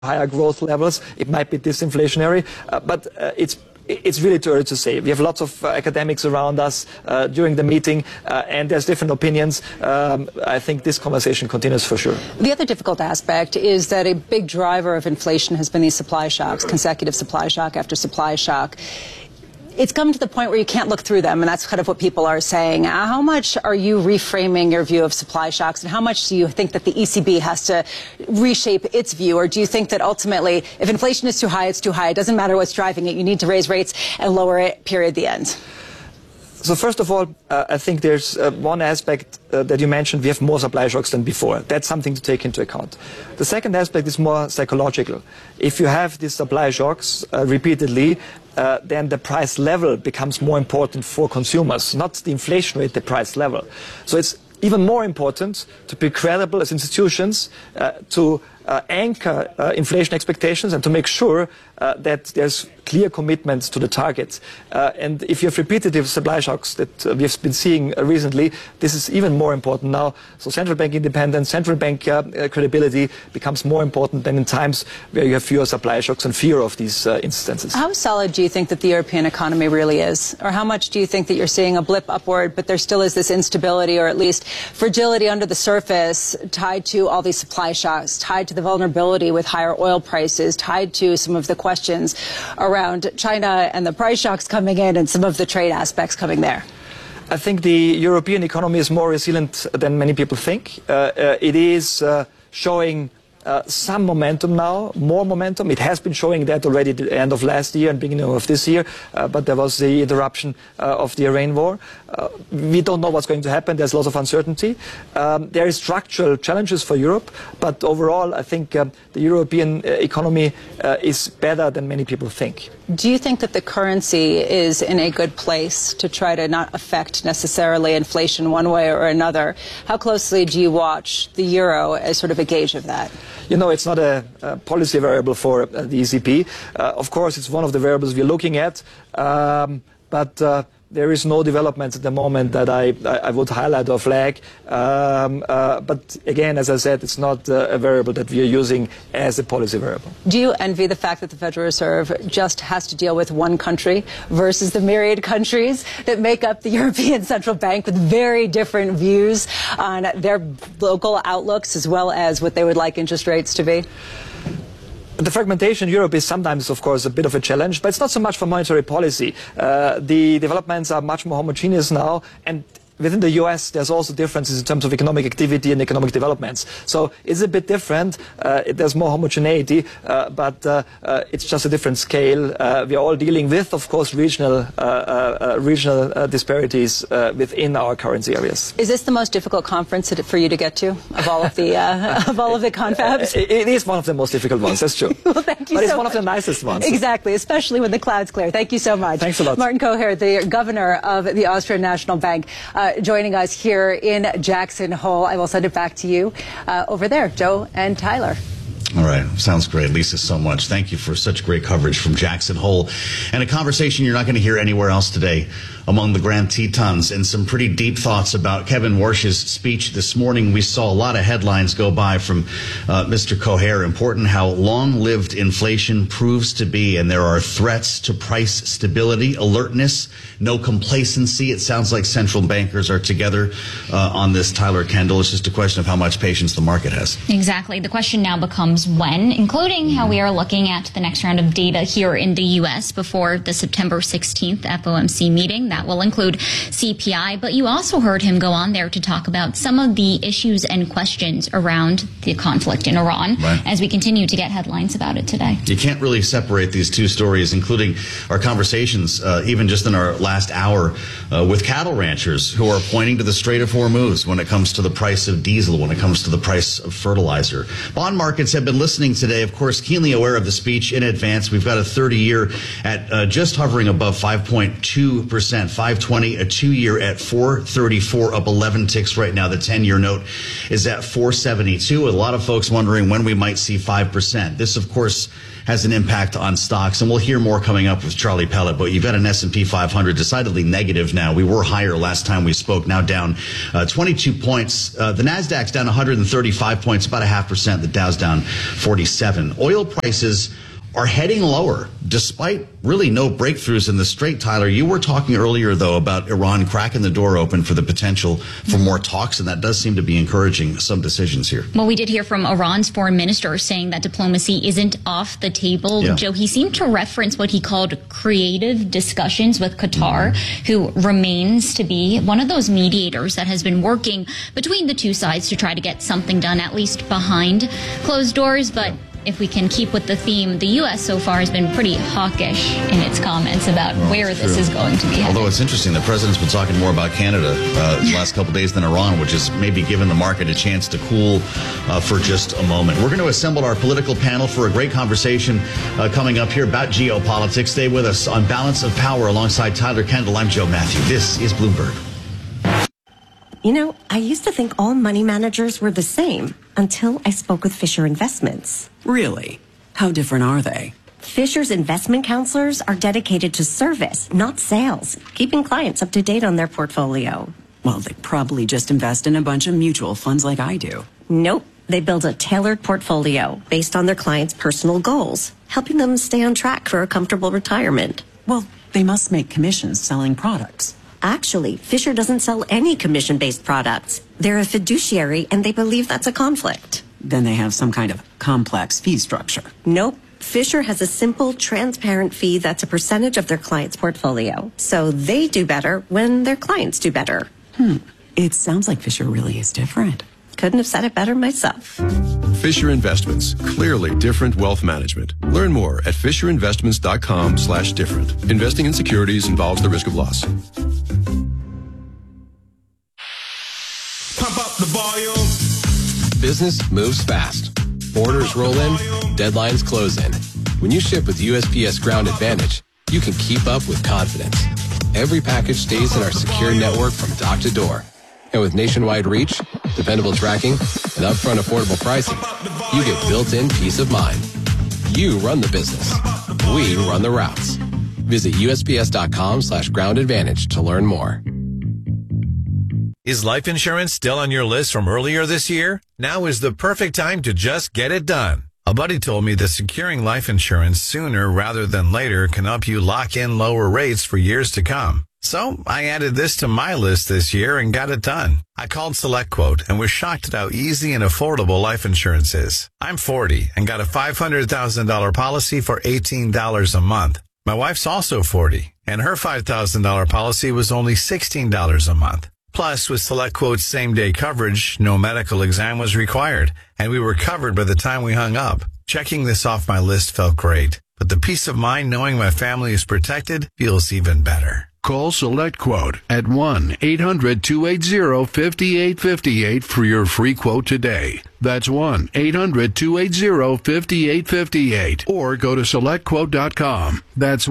higher growth levels. It might be disinflationary, but it's really too early to say. We have lots of academics around us during the meeting, and there's different opinions. I think this conversation continues for sure. The other difficult aspect is that a big driver of inflation has been these supply shocks, consecutive supply shock after supply shock. It's come to the point where you can't look through them, and that's kind of what people are saying. How much are you reframing your view of supply shocks, and how much do you think that the ECB has to reshape its view? Or do you think that ultimately, if inflation is too high, it's too high? It doesn't matter what's driving it. You need to raise rates and lower it, period, the end. So first of all, I think there's one aspect that you mentioned. We have more supply shocks than before. That's something to take into account. The second aspect is more psychological. If you have these supply shocks repeatedly, then the price level becomes more important for consumers, not the inflation rate, the price level. So it's even more important to be credible as institutions, to anchor inflation expectations and to make sure that there's clear commitments to the targets. And if you have repetitive supply shocks that we have been seeing recently, this is even more important now. So central bank independence, central bank credibility becomes more important than in times where you have fewer supply shocks and fear of these instances. How solid do you think that the European economy really is? Or how much do you think that you're seeing a blip upward, but there still is this instability or at least fragility under the surface tied to all these supply shocks, tied to the vulnerability with higher oil prices, tied to some of the questions around China and the price shocks coming in and some of the trade aspects coming there? I think the European economy is more resilient than many people think. It is showing some momentum now, more momentum. It has been showing that already at the end of last year and beginning of this year, but there was the interruption of the Iran war. We don't know what's going to happen. There's lots of uncertainty. There is structural challenges for Europe, but overall I think the European economy is better than many people think. Do you think that the currency is in a good place to try to not affect necessarily inflation one way or another? How closely do you watch the euro as sort of a gauge of that? You know, it's not a policy variable for the ECB. Of course, it's one of the variables we're looking at, but there is no development at the moment that I would highlight or flag. But again, as I said, it's not a variable that we are using as a policy variable. Do you envy the fact that the Federal Reserve just has to deal with one country versus the myriad countries that make up the European Central Bank with very different views on their local outlooks as well as what they would like interest rates to be? The fragmentation in Europe is sometimes, of course, a bit of a challenge, but it's not so much for monetary policy. The developments are much more homogeneous now, and within the US, there's also differences in terms of economic activity and economic developments. So it's a bit different. There's more homogeneity, but it's just a different scale. We are all dealing with, of course, regional disparities within our currency areas. Is this the most difficult conference for you to get to of all of the of all of the confabs? It is one of the most difficult ones. That's true. Well, thank you. But it's so one much. of the nicest ones. Exactly, especially when the clouds clear. Thank you so much. Thanks a lot. Martin Koher, the governor of the Austrian National Bank, joining us here in Jackson Hole. I will send it back to you over there, Joe and Tyler. All right. Sounds great. Lisa, so much. Thank you for such great coverage from Jackson Hole and a conversation you're not going to hear anywhere else today among the Grand Tetons, and some pretty deep thoughts about Kevin Warsh's speech this morning. We saw a lot of headlines go by from Mr. Koher. Important how long-lived inflation proves to be, and there are threats to price stability, alertness, no complacency. It sounds like central bankers are together on this. Tyler Kendall, it's just a question of how much patience the market has. Exactly. The question now becomes when, including how we are looking at the next round of data here in the U.S. before the September 16th FOMC meeting. That will include CPI, but you also heard him go on there to talk about some of the issues and questions around the conflict in Iran, right, as we continue to get headlines about it today. You can't really separate these two stories, including our conversations, even just in our last hour, with cattle ranchers who are pointing to the Strait of Hormuz when it comes to the price of diesel, when it comes to the price of fertilizer. Bond markets have been listening today, of course, keenly aware of the speech in advance. We've got a 30-year at just hovering above 5.2%. 5%, 520, a 2-year at 434, up 11 ticks right now. The 10-year note is at 472. A lot of folks wondering when we might see 5%. This, of course, has an impact on stocks, and we'll hear more coming up with Charlie Pellet. But you've got an S&P 500 decidedly negative now. We were higher last time we spoke, now down 22 points. The Nasdaq's down 135 points, about 0.5%. The Dow's down 47. Oil prices are heading lower, despite really no breakthroughs in the Strait. Tyler, you were talking earlier, though, about Iran cracking the door open for the potential for more talks, and that does seem to be encouraging some decisions here. Well, we did hear from Iran's foreign minister saying that diplomacy isn't off the table. Yeah. Joe, he seemed to reference what he called creative discussions with Qatar, who remains to be one of those mediators that has been working between the two sides to try to get something done, at least behind closed doors. But if we can keep with the theme, the U.S. so far has been pretty hawkish in its comments about where this is going to be headed. Although it's interesting, the president's been talking more about Canada the last couple of days than Iran, which is maybe giving the market a chance to cool for just a moment. We're going to assemble our political panel for a great conversation coming up here about geopolitics. Stay with us on Balance of Power alongside Tyler Kendall. I'm Joe Matthew. This is Bloomberg. You know, I used to think all money managers were the same until I spoke with Fisher Investments. Really? How different are they? Fisher's investment counselors are dedicated to service, not sales, keeping clients up to date on their portfolio. Well, they probably just invest in a bunch of mutual funds like I do. Nope. They build a tailored portfolio based on their clients' personal goals, helping them stay on track for a comfortable retirement. Well, they must make commissions selling products. Actually, Fisher doesn't sell any commission-based products. They're a fiduciary, and they believe that's a conflict. Then they have some kind of complex fee structure. Nope. Fisher has a simple, transparent fee that's a percentage of their client's portfolio. So they do better when their clients do better. It sounds like Fisher really is different. Couldn't have said it better myself. Fisher Investments. Clearly different wealth management. Learn more at fisherinvestments.com/different. Investing in securities involves the risk of loss. Pump up the volume. Business moves fast. Orders roll in, deadlines close in. When you ship with USPS Ground Advantage, you can keep up with confidence. Every package stays in our secure network from dock to door. And with nationwide reach, dependable tracking, and upfront affordable pricing, you get built-in peace of mind. You run the business. We run the routes. Visit USPS.com/Ground Advantage to learn more. Is life insurance still on your list from earlier this year? Now is the perfect time to just get it done. A buddy told me that securing life insurance sooner rather than later can help you lock in lower rates for years to come. So I added this to my list this year and got it done. I called SelectQuote and was shocked at how easy and affordable life insurance is. I'm 40 and got a $500,000 policy for $18 a month. My wife's also 40 and her $5,000 policy was only $16 a month. Plus, with SelectQuote's same-day coverage, no medical exam was required, and we were covered by the time we hung up. Checking this off my list felt great, but the peace of mind knowing my family is protected feels even better. Call SelectQuote at 1-800-280-5858 for your free quote today. That's 1-800-280-5858. Or go to SelectQuote.com. That's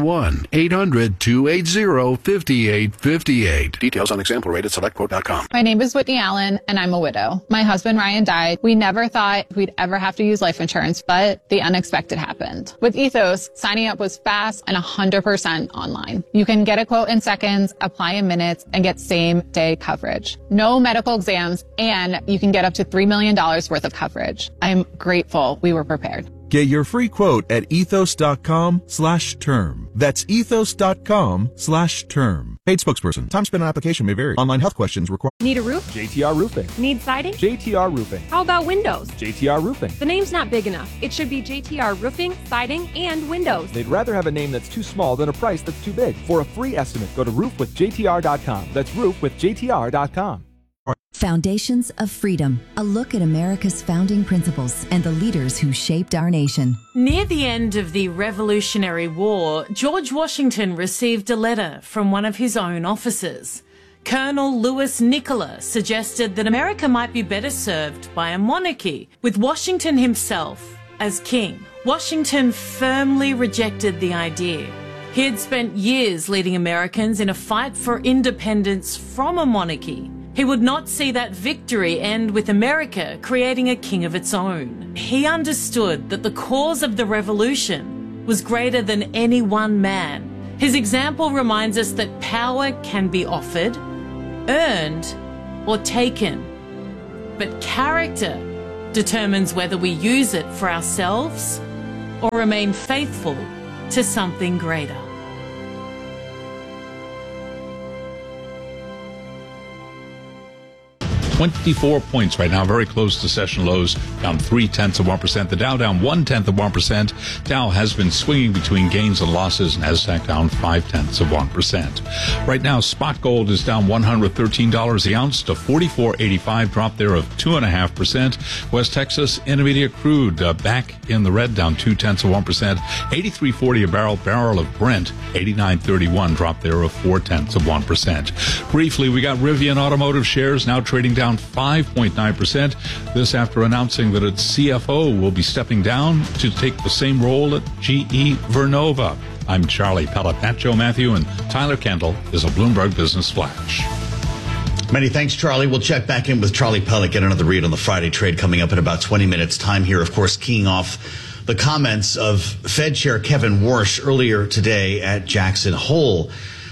1-800-280-5858. Details on example rate at SelectQuote.com. My name is Whitney Allen, and I'm a widow. My husband, Ryan, died. We never thought we'd ever have to use life insurance, but the unexpected happened. With Ethos, signing up was fast and 100% online. You can get a quote in seconds, apply in minutes, and get same-day coverage. No medical exams, and you can get up to $3 million worth of coverage. I'm grateful we were prepared. Get your free quote at ethos.com/term. That's ethos.com/term. Paid spokesperson. Time spent on application may vary. Online health questions require. Need a roof? JTR Roofing. Need siding? JTR Roofing. How about windows? JTR Roofing. The name's not big enough. It should be JTR Roofing, Siding, and Windows. They'd rather have a name that's too small than a price that's too big. For a free estimate, go to roofwithjtr.com. That's roofwithjtr.com. Foundations of Freedom, a look at America's founding principles and the leaders who shaped our nation. Near the end of the Revolutionary War, George Washington received a letter from one of his own officers. Colonel Louis Nicola suggested that America might be better served by a monarchy, with Washington himself as king. Washington firmly rejected the idea. He had spent years leading Americans in a fight for independence from a monarchy. He would not see that victory end with America creating a king of its own. He understood that the cause of the revolution was greater than any one man. His example reminds us that power can be offered, earned, or taken. But character determines whether we use it for ourselves or remain faithful to something greater. $24 points right now, very close to session lows, down 0.3%. The Dow down 0.1%. Dow has been swinging between gains and losses, and Nasdaq down 0.5%. Right now, spot gold is down $113 the ounce to $44.85, drop there of 2.5%. West Texas Intermediate crude back in the red, down 0.2%. 83.40 a barrel of Brent, 89.31, drop there of 0.4%. Briefly, we got Rivian Automotive shares now trading down 5.9%. This after announcing that its CFO will be stepping down to take the same role at GE Vernova. I'm Charlie Pellet. Pat Joe Matthew and Tyler Kendall is a Bloomberg Business Flash. Many thanks, Charlie. We'll check back in with Charlie Pellet, get another read on the Friday trade coming up in about 20 minutes time here. Of course, keying off the comments of Fed Chair Kevin Warsh earlier today at Jackson Hole.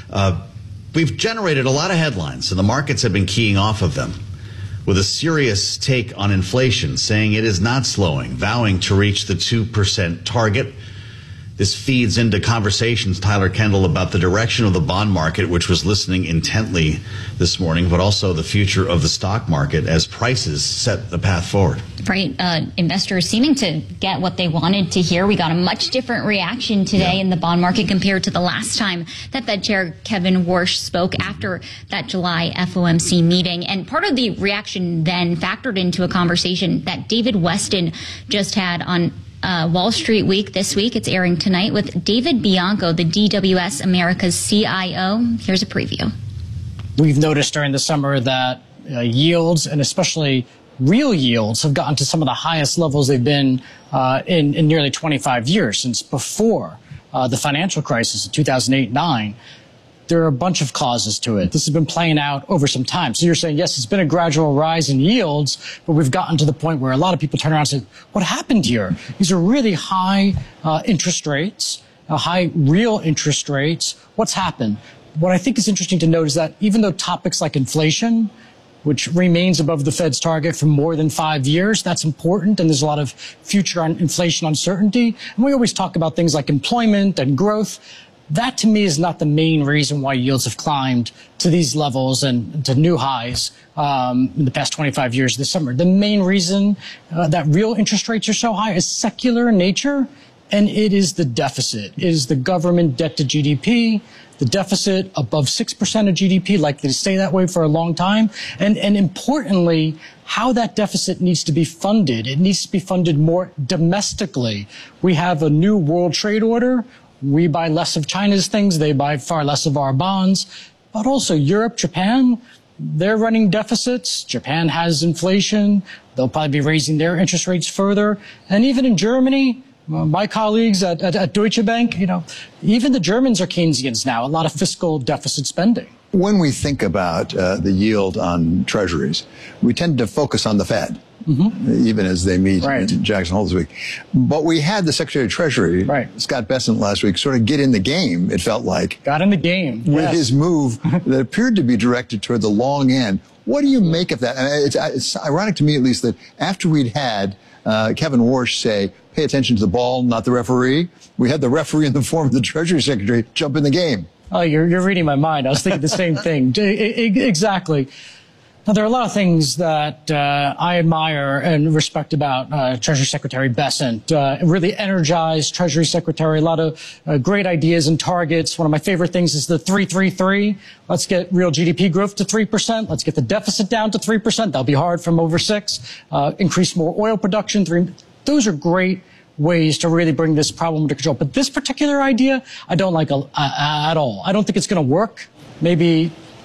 We've generated a lot of headlines, and the markets have been keying off of them, with a serious take on inflation, saying it is not slowing, vowing to reach the 2% target. This feeds into conversations, Tyler Kendall, about the direction of the bond market, which was listening intently this morning, but also the future of the stock market as prices set the path forward. Right. Investors seeming to get what they wanted to hear. We got a much different reaction today in the bond market compared to the last time that Fed Chair Kevin Warsh spoke after that July FOMC meeting. And part of the reaction then factored into a conversation that David Weston just had on Wall Street Week this week. It's airing tonight with David Bianco, the DWS America's CIO. Here's a preview. We've noticed during the summer that yields, and especially real yields, have gotten to some of the highest levels they've been in nearly 25 years, since before the financial crisis of 2008-9. There are a bunch of causes to it. This has been playing out over some time. So you're saying, yes, it's been a gradual rise in yields, but we've gotten to the point where a lot of people turn around and say, what happened here? These are really high interest rates, high real interest rates. What's happened? What I think is interesting to note is that even though topics like inflation, which remains above the Fed's target for more than 5 years, that's important, and there's a lot of future inflation uncertainty. And we always talk about things like employment and growth. That, to me, is not the main reason why yields have climbed to these levels and to new highs in the past 25 years this summer. The main reason that real interest rates are so high is secular in nature, and it is the deficit. It is the government debt to GDP, the deficit above 6% of GDP, likely to stay that way for a long time. And importantly, how that deficit needs to be funded. It needs to be funded more domestically. We have a new world trade order. We buy less of China's things. They buy far less of our bonds. But also Europe, Japan, they're running deficits. Japan has inflation. They'll probably be raising their interest rates further. And even in Germany, my colleagues at Deutsche Bank, even the Germans are Keynesians now, a lot of fiscal deficit spending. When we think about the yield on treasuries, we tend to focus on the Fed. Mm-hmm. Even as they meet in Jackson Hole this week. But we had the Secretary of Treasury, Scott Bessent, last week, sort of get in the game, it felt like. Got in the game. With his move that appeared to be directed toward the long end. What do you make of that? And it's ironic to me, at least, that after we'd had Kevin Warsh say, pay attention to the ball, not the referee, we had the referee in the form of the Treasury Secretary jump in the game. Oh, you're reading my mind. I was thinking the same thing. Exactly. Now, there are a lot of things that I admire and respect about Treasury Secretary Bessent. Really energized Treasury Secretary, a lot of great ideas and targets. One of my favorite things is the 3-3-3. Let's get real GDP growth to 3%. Let's get the deficit down to 3%. That'll be hard from over 6%. Increase more oil production. 3%. Those are great ways to really bring this problem under control. But this particular idea, I don't like at all. I don't think it's going to work. Maybe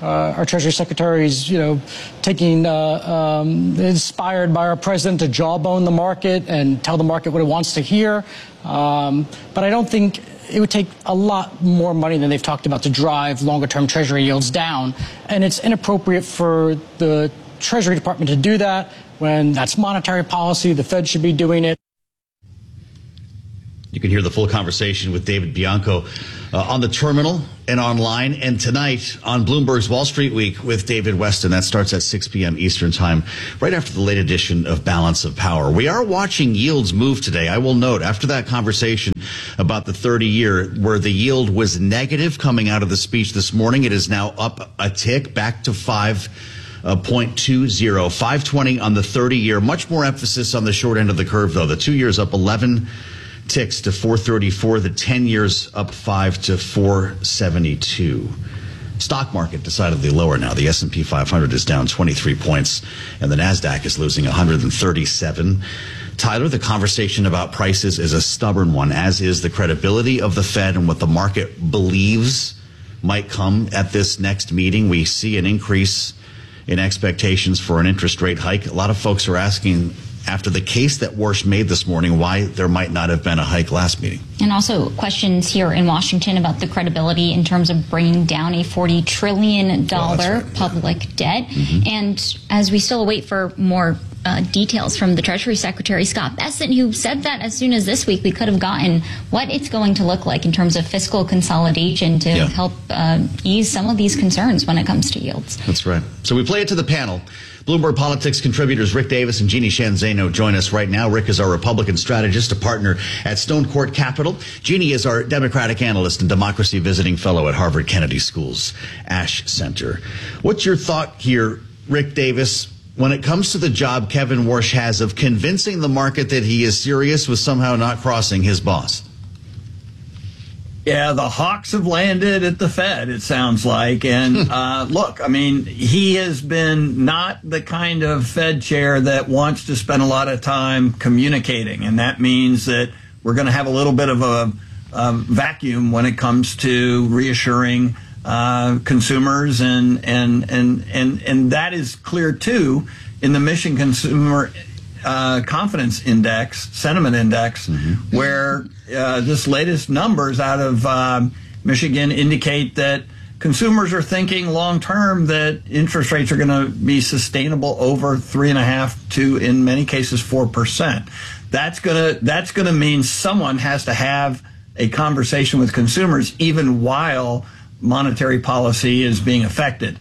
our Treasury Secretary is, taking inspired by our president to jawbone the market and tell the market what it wants to hear. But I don't think it would take a lot more money than they've talked about to drive longer-term Treasury yields down. And it's inappropriate for the Treasury Department to do that when that's monetary policy. The Fed should be doing it. You can hear the full conversation with David Bianco on the terminal and online, and tonight on Bloomberg's Wall Street Week with David Weston. That starts at 6 p.m. Eastern Time, right after the late edition of Balance of Power. We are watching yields move today. I will note, after that conversation about the 30-year, where the yield was negative coming out of the speech this morning, it is now up a tick, back to 5.20, 520 on the 30-year. Much more emphasis on the short end of the curve, though. The 2 years up 11 ticks to 434. The 10 years up 5 to 472. Stock market decidedly lower now. The S&P 500 is down 23 points, and the NASDAQ is losing 137. Tyler, the conversation about prices is a stubborn one, as is the credibility of the Fed and what the market believes might come at this next meeting. We see an increase in expectations for an interest rate hike. A lot of folks are asking, after the case that Warsh made this morning, why there might not have been a hike last meeting. And also questions here in Washington about the credibility in terms of bringing down a $40 trillion public debt. Mm-hmm. And as we still wait for more details from the Treasury Secretary, Scott Bessent, who said that as soon as this week we could have gotten what it's going to look like in terms of fiscal consolidation to help ease some of these concerns when it comes to yields. That's right. So we play it to the panel. Bloomberg Politics contributors Rick Davis and Jeannie Sheehan Zaino join us right now. Rick is our Republican strategist, a partner at Stone Court Capital. Jeannie is our Democratic analyst and democracy visiting fellow at Harvard Kennedy School's Ash Center. What's your thought here, Rick Davis, when it comes to the job Kevin Warsh has of convincing the market that he is serious with somehow not crossing his boss? Yeah, the Hawks have landed at the Fed, it sounds like. And look, I mean, he has been not the kind of Fed chair that wants to spend a lot of time communicating. And that means that we're going to have a little bit of a vacuum when it comes to reassuring consumers. And that is clear, too, in the Michigan Consumer Confidence Index, Sentiment Index, where this latest numbers out of Michigan indicate that consumers are thinking long term that interest rates are going to be sustainable over 3.5% to, in many cases, 4%. That's gonna mean someone has to have a conversation with consumers even while monetary policy is being affected.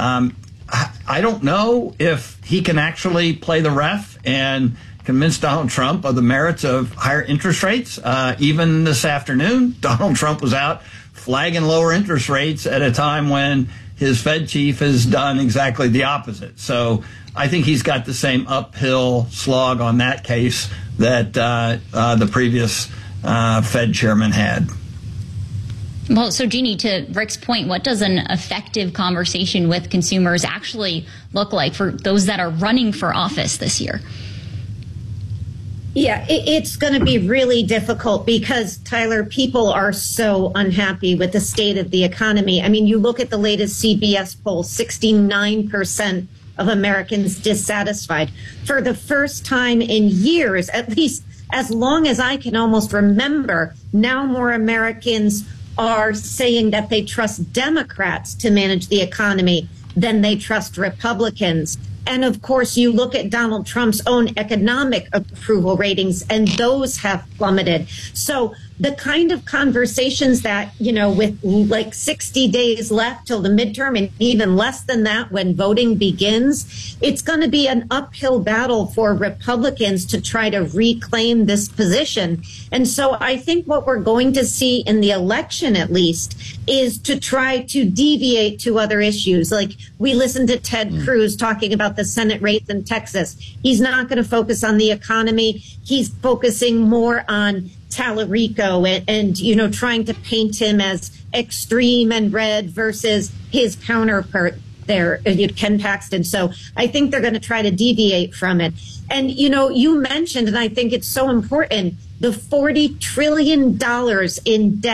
I don't know if he can actually play the ref and convince Donald Trump of the merits of higher interest rates. Even this afternoon, Donald Trump was out flagging lower interest rates at a time when his Fed chief has done exactly the opposite. So I think he's got the same uphill slog on that case that the previous Fed chairman had. Well, so Jeannie, to Rick's point, what does an effective conversation with consumers actually look like for those that are running for office this year? Yeah, it's going to be really difficult because, Tyler, people are so unhappy with the state of the economy. I mean, you look at the latest CBS poll, 69% of Americans dissatisfied. For the first time in years, at least as long as I can almost remember, now more Americans are saying that they trust Democrats to manage the economy than they trust Republicans. And of course, you look at Donald Trump's own economic approval ratings, and those have plummeted. So the kind of conversations that, with like 60 days left till the midterm and even less than that when voting begins, it's going to be an uphill battle for Republicans to try to reclaim this position. And so I think what we're going to see in the election, at least, is to try to deviate to other issues. Like we listened to Ted Cruz talking about the Senate race in Texas. He's not going to focus on the economy. He's focusing more on Tallarico and trying to paint him as extreme and red versus his counterpart there, Ken Paxton. So I think they're going to try to deviate from it. And, you mentioned, and I think it's so important, the $40 trillion in debt.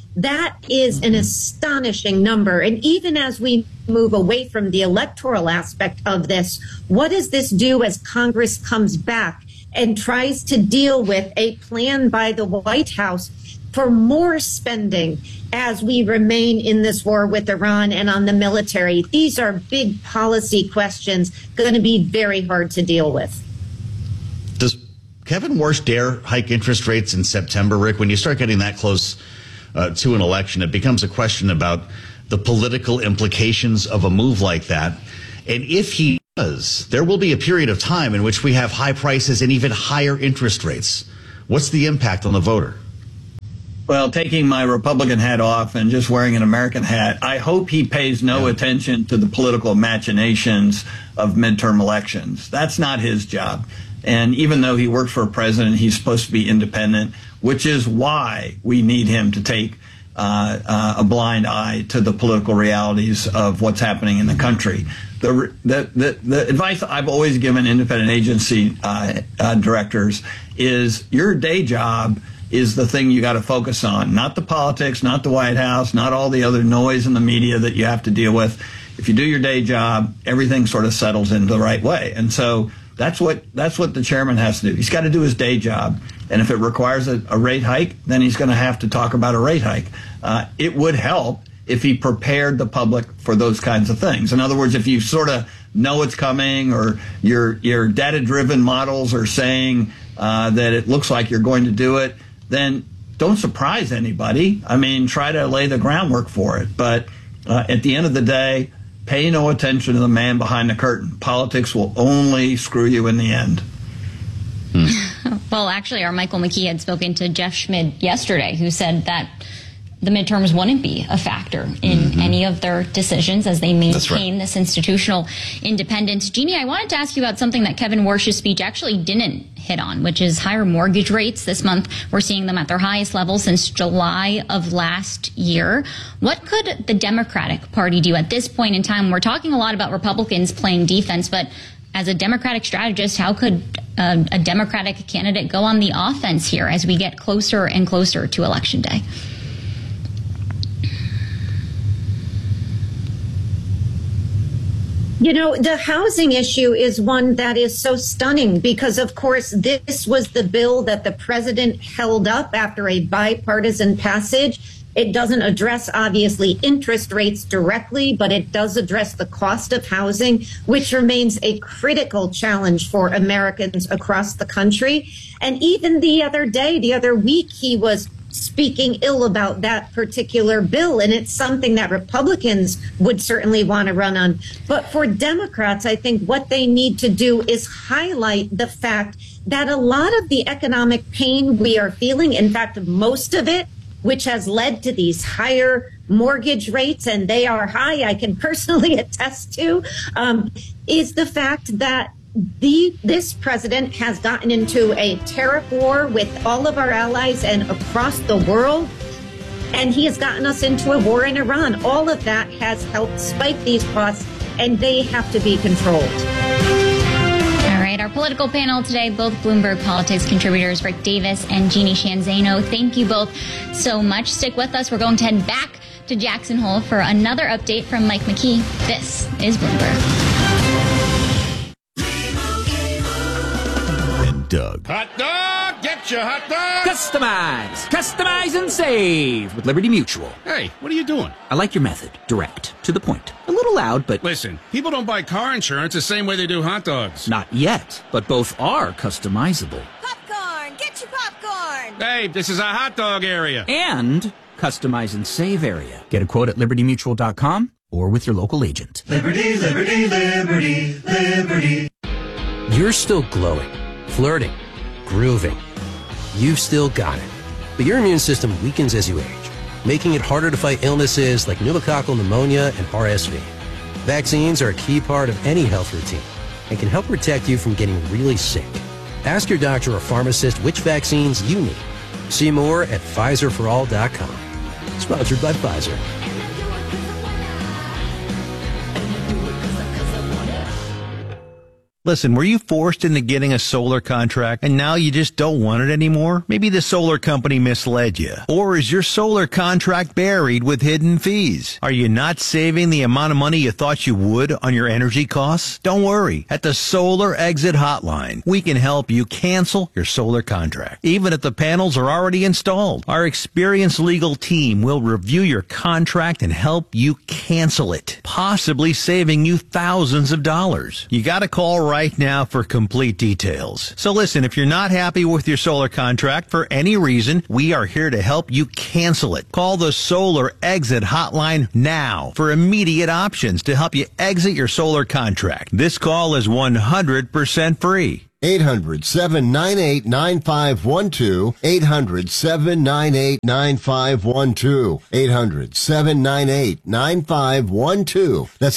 That is an astonishing number. And even as we move away from the electoral aspect of this, what does this do as Congress comes back and tries to deal with a plan by the White House for more spending as we remain in this war with Iran and on the military? These are big policy questions, going to be very hard to deal with. Does Kevin Warsh dare hike interest rates in September, Rick? When you start getting that close to an election, it becomes a question about the political implications of a move like that. And if he does, there will be a period of time in which we have high prices and even higher interest rates. What's the impact on the voter? Well, taking my Republican hat off and just wearing an American hat, I hope he pays no attention to the political machinations of midterm elections. That's not his job. And even though he worked for a president, he's supposed to be independent, which is why we need him to take a blind eye to the political realities of what's happening in the country. The advice I've always given independent agency directors is your day job is the thing you got to focus on, not the politics, not the White House, not all the other noise in the media that you have to deal with. If you do your day job, everything sort of settles into the right way. And so that's what the chairman has to do. He's got to do his day job. And if it requires a rate hike, then he's going to have to talk about a rate hike. It would help if he prepared the public for those kinds of things. In other words, if you sort of know it's coming, or your data-driven models are saying that it looks like you're going to do it, then don't surprise anybody. I mean, try to lay the groundwork for it. But at the end of the day, pay no attention to the man behind the curtain. Politics will only screw you in the end. Well, actually, our Michael McKee had spoken to Jeff Schmid yesterday, who said that the midterms wouldn't be a factor in any of their decisions as they maintain this institutional independence. Jeannie, I wanted to ask you about something that Kevin Warsh's speech actually didn't hit on, which is higher mortgage rates. This month, we're seeing them at their highest level since July of last year. What could the Democratic Party do at this point in time? We're talking a lot about Republicans playing defense, but as a Democratic strategist, how could a Democratic candidate go on the offense here as we get closer and closer to Election Day? You know, the housing issue is one that is so stunning because, of course, this was the bill that the president held up after a bipartisan passage. It doesn't address, obviously, interest rates directly, but it does address the cost of housing, which remains a critical challenge for Americans across the country. And even the other week, he was speaking ill about that particular bill. And it's something that Republicans would certainly want to run on. But for Democrats, I think what they need to do is highlight the fact that a lot of the economic pain we are feeling, in fact, most of it, which has led to these higher mortgage rates, and they are high, I can personally attest to, is the fact that this president has gotten into a tariff war with all of our allies and across the world, and he has gotten us into a war in Iran. All of that has helped spike these costs, and they have to be controlled. All right, our political panel today, both Bloomberg Politics contributors Rick Davis and Jeannie Sheehan Zaino. Thank you both so much. Stick with us. We're going to head back to Jackson Hole for another update from Mike McKee. This is Bloomberg. Doug. Hot dog! Get your hot dog! Customize and save with Liberty Mutual. Hey, what are you doing? I like your method. Direct. To the point. A little loud, but... Listen, people don't buy car insurance the same way they do hot dogs. Not yet, but both are customizable. Popcorn! Get your popcorn! Hey, this is a hot dog area. And customize and save area. Get a quote at libertymutual.com or with your local agent. Liberty, liberty, liberty, liberty. You're still glowing, flirting, grooving. You've still got it. But your immune system weakens as you age, making it harder to fight illnesses like pneumococcal pneumonia and RSV. Vaccines are a key part of any health routine and can help protect you from getting really sick. Ask your doctor or pharmacist which vaccines you need. See more at PfizerForAll.com. Sponsored by Pfizer. Listen, were you forced into getting a solar contract and now you just don't want it anymore? Maybe the solar company misled you. Or is your solar contract buried with hidden fees? Are you not saving the amount of money you thought you would on your energy costs? Don't worry. At the Solar Exit Hotline, we can help you cancel your solar contract, even if the panels are already installed. Our experienced legal team will review your contract and help you cancel it, possibly saving you thousands of dollars. You got to call right now for complete details. So listen, if you're not happy with your solar contract for any reason, we are here to help you cancel it. Call the Solar Exit Hotline now for immediate options to help you exit your solar contract. This call is 100% free. 800-798-9512. 800-798-9512. 800-798-9512. That's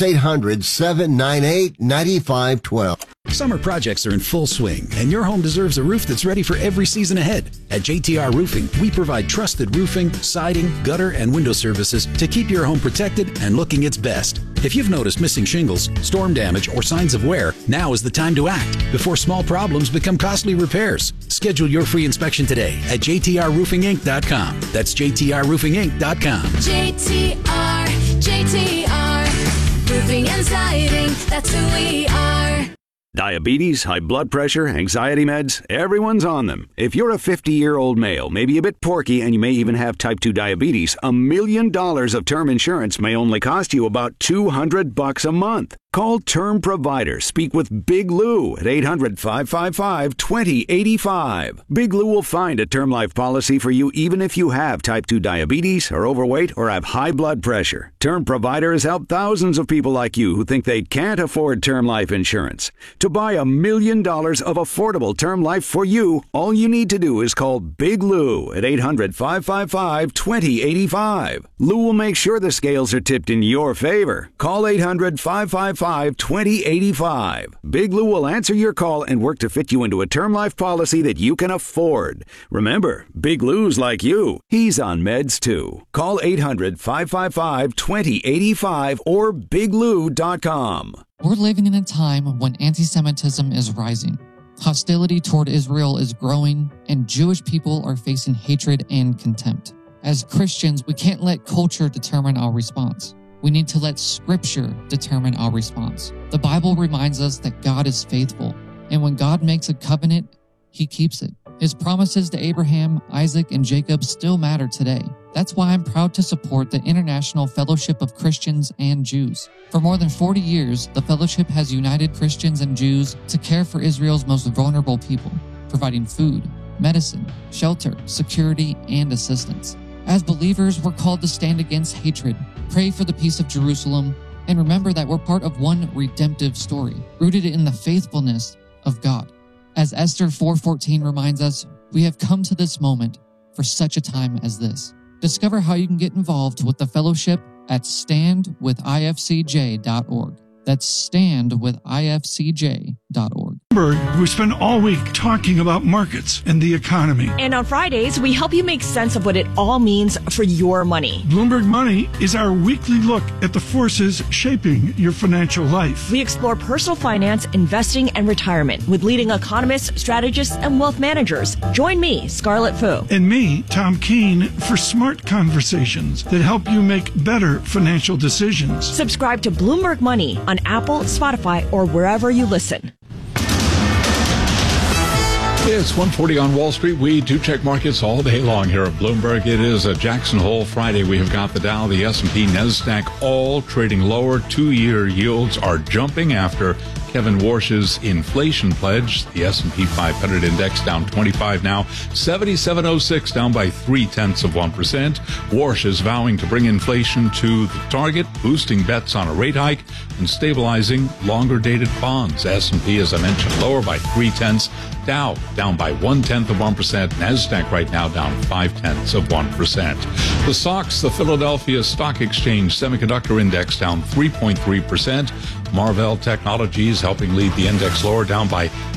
800-798-9512. Summer projects are in full swing, and your home deserves a roof that's ready for every season ahead. At JTR Roofing, we provide trusted roofing, siding, gutter, and window services to keep your home protected and looking its best. If you've noticed missing shingles, storm damage, or signs of wear, now is the time to act before small problems become costly repairs. Schedule your free inspection today at jtrroofinginc.com. That's jtrroofinginc.com. JTR, roofing and siding, that's who we are. Diabetes, high blood pressure, anxiety meds, everyone's on them. If you're a 50-year-old male, maybe a bit porky, and you may even have type 2 diabetes, $1 million of term insurance may only cost you about $200 a month. Call Term Provider. Speak with Big Lou at 800-555-2085. Big Lou will find a term life policy for you even if you have type 2 diabetes, are overweight, or have high blood pressure. Term Provider has helped thousands of people like you who think they can't afford term life insurance. To buy $1 million of affordable term life for you, all you need to do is call Big Lou at 800-555-2085. Lou will make sure the scales are tipped in your favor. Call 800-555-2085. Big Lou will answer your call and work to fit you into a term life policy that you can afford. Remember, Big Lou's like you. He's on meds too. Call 800-555-2085 or biglou.com. We're living in a time when anti-Semitism is rising. Hostility toward Israel is growing, and Jewish people are facing hatred and contempt. As Christians, we can't let culture determine our response. We need to let Scripture determine our response. The Bible reminds us that God is faithful, and when God makes a covenant, He keeps it. His promises to Abraham, Isaac, and Jacob still matter today. That's why I'm proud to support the International Fellowship of Christians and Jews. For more than 40 years, the fellowship has united Christians and Jews to care for Israel's most vulnerable people, providing food, medicine, shelter, security, and assistance. As believers, we're called to stand against hatred, pray for the peace of Jerusalem, and remember that we're part of one redemptive story, rooted in the faithfulness of God. As Esther 4:14 reminds us, we have come to this moment for such a time as this. Discover how you can get involved with the fellowship at standwithifcj.org. That's standwithifcj.org. We spend all week talking about markets and the economy. And on Fridays, we help you make sense of what it all means for your money. Bloomberg Money is our weekly look at the forces shaping your financial life. We explore personal finance, investing, and retirement with leading economists, strategists, and wealth managers. Join me, Scarlett Fu. And me, Tom Keene, for smart conversations that help you make better financial decisions. Subscribe to Bloomberg Money on Apple, Spotify, or wherever you listen. It's 1:40 on Wall Street. We do check markets all day long here at Bloomberg. It is a Jackson Hole Friday. We have got the Dow, the S&P, NASDAQ all trading lower. 2-year yields are jumping after Kevin Warsh's inflation pledge. The S&P 500 index down 25 now, 77.06, down by 0.3%. Warsh is vowing to bring inflation to the target, boosting bets on a rate hike and stabilizing longer-dated bonds. S&P, as I mentioned, lower by 0.3. Dow down by 0.1%. NASDAQ right now down 0.5%. The SOX, the Philadelphia Stock Exchange Semiconductor Index down 3.3%. Marvell Technologies helping lead the index lower, down by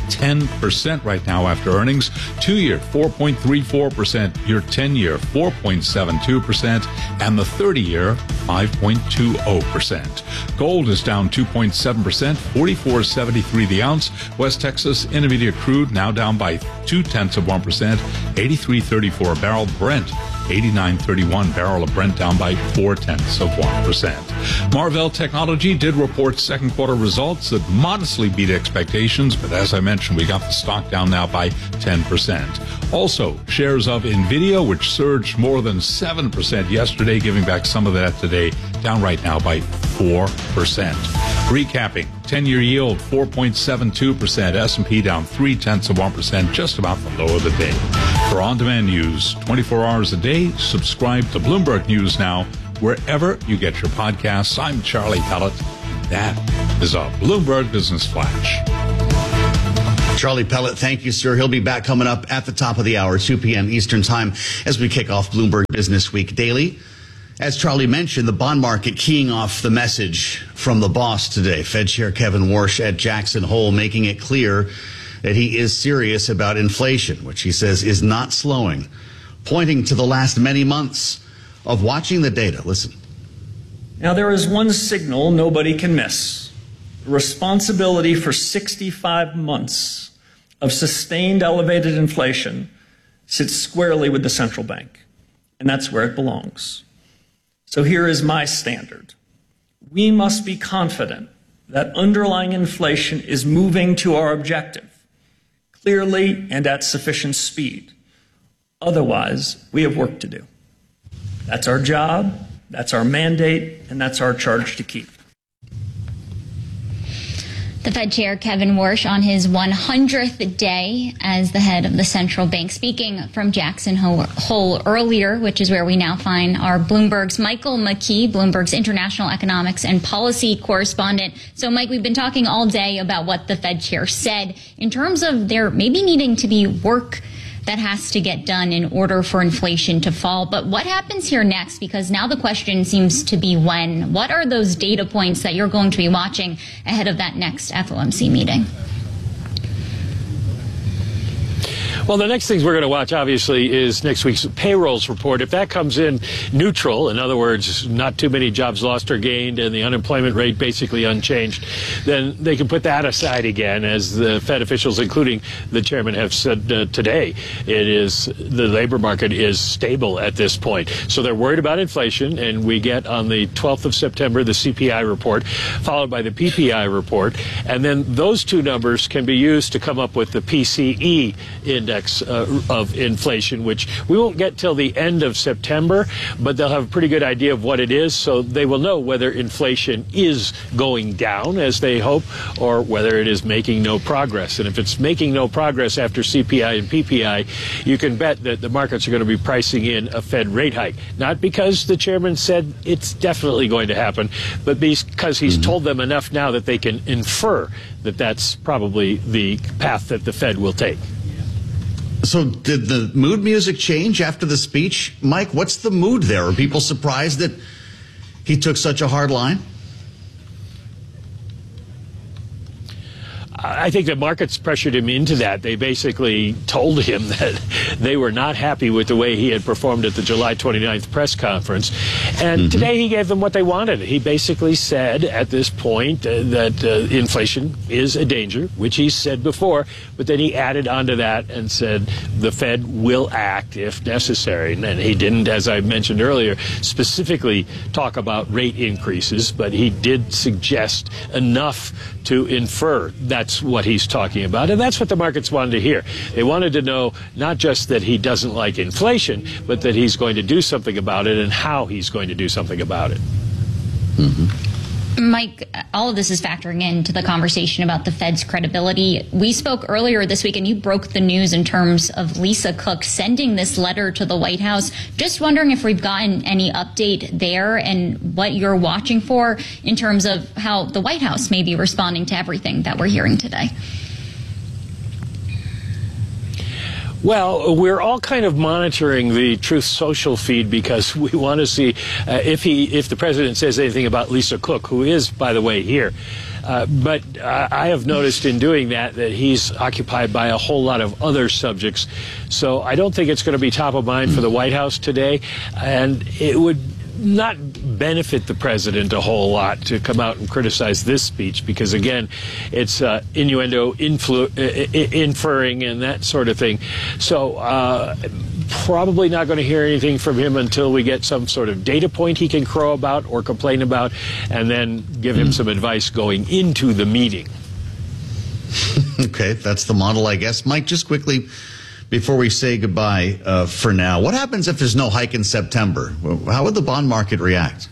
10% right now after earnings. 2-year, 4.34%. Your 10-year, 4.72%. And the 30-year, 5.20%. Gold is down 2.7%, $44.73 the ounce. West Texas Intermediate crude now down by 0.2%, $83.34 a barrel. Brent, $89.31 barrel of Brent, down by 0.4%. Marvell Technology did report second quarter results that modestly beat expectations, but as I mentioned, we got the stock down now by 10%. Also, shares of NVIDIA, which surged more than 7% yesterday, giving back some of that today, down right now by 4%. Recapping, 10-year yield 4.72%, S&P down 0.3%, just about the low of the day. For on-demand news 24 hours a day, subscribe to Bloomberg News Now wherever you get your podcasts. I'm Charlie Pellet. That is a Bloomberg Business Flash. Charlie Pellet, thank you, sir. He'll be back coming up at the top of the hour, 2 p.m. Eastern Time, as we kick off Bloomberg Business Week Daily. As Charlie mentioned, the bond market keying off the message from the boss today. Fed Chair Kevin Warsh at Jackson Hole making it clear that he is serious about inflation, which he says is not slowing, pointing to the last many months of watching the data. Listen. Now, there is one signal nobody can miss. The responsibility for 65 months of sustained elevated inflation sits squarely with the central bank, and that's where it belongs. So here is my standard. We must be confident that underlying inflation is moving to our objective, clearly and at sufficient speed. Otherwise, we have work to do. That's our job, that's our mandate, and that's our charge to keep. The Fed Chair Kevin Warsh on his 100th day as the head of the central bank, speaking from Jackson Hole earlier, which is where we now find our Bloomberg's Michael McKee, Bloomberg's international economics and policy correspondent. So, Mike, we've been talking all day about what the Fed Chair said in terms of there maybe needing to be work that has to get done in order for inflation to fall. But what happens here next? Because now the question seems to be when. What are those data points that you're going to be watching ahead of that next FOMC meeting? Well, the next things we're going to watch, obviously, is next week's payrolls report. If that comes in neutral, in other words, not too many jobs lost or gained and the unemployment rate basically unchanged, then they can put that aside again, as the Fed officials, including the chairman, have said today. The labor market is stable at this point. So they're worried about inflation, and we get on the 12th of September the CPI report, followed by the PPI report, and then those two numbers can be used to come up with the PCE index of inflation, which we won't get till the end of September, but they'll have a pretty good idea of what it is, so they will know whether inflation is going down, as they hope, or whether it is making no progress. And if it's making no progress after CPI and PPI, you can bet that the markets are going to be pricing in a Fed rate hike. Not because the chairman said it's definitely going to happen, but because he's told them enough now that they can infer that that's probably the path that the Fed will take. So did the mood music change after the speech? Mike, what's the mood there? Are people surprised that he took such a hard line? I think the markets pressured him into that. They basically told him that they were not happy with the way he had performed at the July 29th press conference. And today he gave them what they wanted. He basically said at this point that inflation is a danger, which he said before, but then he added onto that and said the Fed will act if necessary. And he didn't, as I mentioned earlier, specifically talk about rate increases, but he did suggest enough to infer that's what he's talking about. And that's what the markets wanted to hear. They wanted to know not just that he doesn't like inflation, but that he's going to do something about it and how he's going to do something about it. Mike, all of this is factoring into the conversation about the Fed's credibility. We spoke earlier this week, and you broke the news in terms of Lisa Cook sending this letter to the White House. Just wondering if we've gotten any update there and what you're watching for in terms of how the White House may be responding to everything that we're hearing today. Well, we're all kind of monitoring the Truth Social feed because we want to see if the president says anything about Lisa Cook, who is, by the way, here. But I have noticed in doing that he's occupied by a whole lot of other subjects. So I don't think it's going to be top of mind for the White House today. And it would not benefit the president a whole lot to come out and criticize this speech because, again, it's innuendo, inferring, and that sort of thing. So probably not going to hear anything from him until we get some sort of data point he can crow about or complain about, and then give him some advice going into the meeting. Okay, that's the model, I guess. Mike, just quickly, before we say goodbye for now, what happens if there's no hike in September? How would the bond market react?